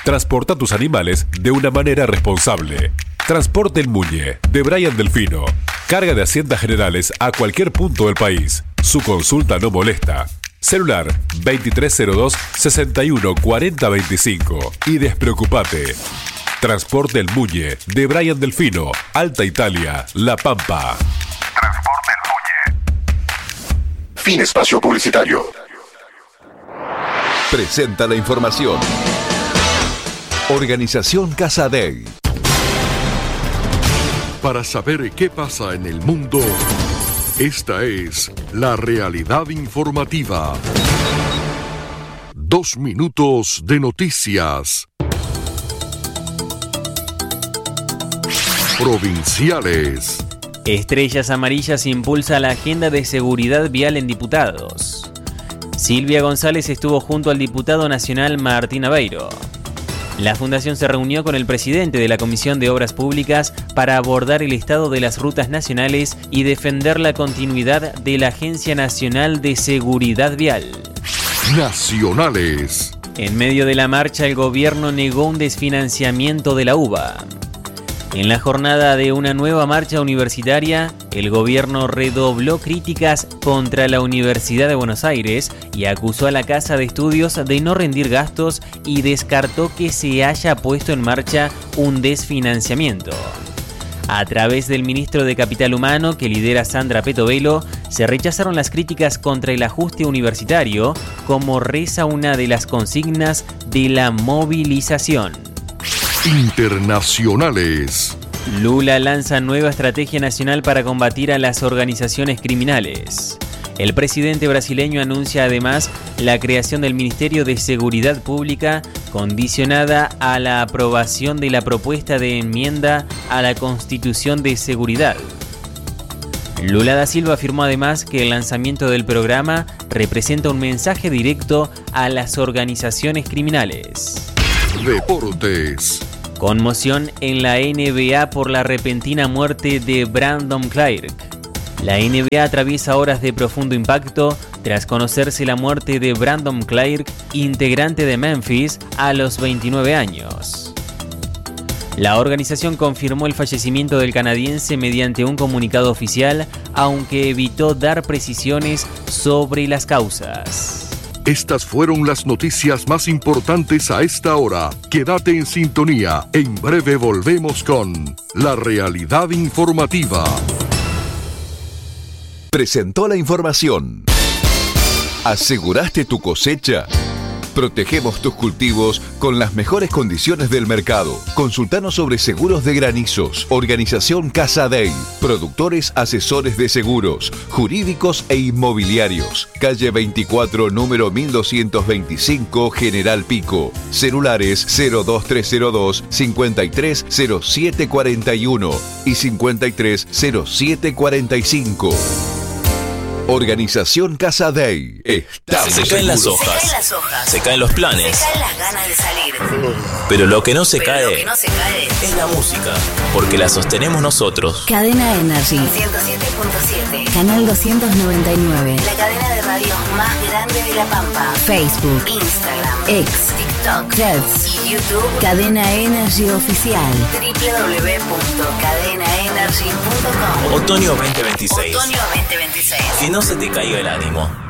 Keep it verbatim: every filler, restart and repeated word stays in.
Transporta tus animales de una manera responsable. Transporte El Muñe, de Brian Delfino. Carga de haciendas generales a cualquier punto del país. Su consulta no molesta. Celular veintitrés cero dos, sesenta y uno, cuarenta veinticinco. Y despreocupate. Transporte El Muñe, de Brian Delfino, Alta Italia, La Pampa. Transporte El Muñe. Fin espacio publicitario. Presenta la información. Organización Casadei. Para saber qué pasa en el mundo, esta es la realidad informativa. Dos minutos de noticias. Provinciales. Estrellas Amarillas impulsa la agenda de seguridad vial en diputados. Silvia González estuvo junto al diputado nacional Martín Aveiro. La Fundación se reunió con el presidente de la Comisión de Obras Públicas para abordar el estado de las rutas nacionales y defender la continuidad de la Agencia Nacional de Seguridad Vial. Nacionales. En medio de la marcha, el gobierno negó un desfinanciamiento de la U B A. En la jornada de una nueva marcha universitaria, el gobierno redobló críticas contra la Universidad de Buenos Aires y acusó a la Casa de Estudios de no rendir gastos y descartó que se haya puesto en marcha un desfinanciamiento. A través del ministro de Capital Humano, que lidera Sandra Petovelo, se rechazaron las críticas contra el ajuste universitario, como reza una de las consignas de la movilización. Internacionales. Lula lanza nueva estrategia nacional para combatir a las organizaciones criminales. El presidente brasileño anuncia además la creación del Ministerio de Seguridad Pública, condicionada a la aprobación de la propuesta de enmienda a la Constitución de Seguridad. Lula da Silva afirmó además que el lanzamiento del programa representa un mensaje directo a las organizaciones criminales. Deportes. Conmoción en la N B A por la repentina muerte de Brandon Clarke. La N B A atraviesa horas de profundo impacto tras conocerse la muerte de Brandon Clarke, integrante de Memphis, a los veintinueve años. La organización confirmó el fallecimiento del canadiense mediante un comunicado oficial, aunque evitó dar precisiones sobre las causas. Estas fueron las noticias más importantes a esta hora. Quédate en sintonía. En breve volvemos con La Realidad Informativa. Presentó la información. ¿Aseguraste tu cosecha? Protegemos tus cultivos con las mejores condiciones del mercado. Consultanos sobre seguros de granizos. Organización Casadei. Productores asesores de seguros, jurídicos e inmobiliarios. Calle veinticuatro, número mil doscientos veinticinco, General Pico. Celulares cero dos tres cero dos, cincuenta y tres cero siete cuarenta y uno y cincuenta y tres cero siete cuarenta y cinco. Organización Casadei. Estamos Se caen las seguros. hojas. Se caen las hojas. Se caen los planes. Se caen las ganas de salir. Pero lo que no se Pero cae lo que no se cae es la música. Porque la sostenemos nosotros. Cadena Energy ciento siete punto siete. Canal doscientos noventa y nueve. La cadena de radios más grande de La Pampa. Facebook, Instagram, X, TikTok, Threads y YouTube. Cadena Energy Oficial. doble u doble u doble u punto cadena energy punto com. Otoño veinte veintiséis. Otoño veinte veintiséis. Que no se te caiga el ánimo.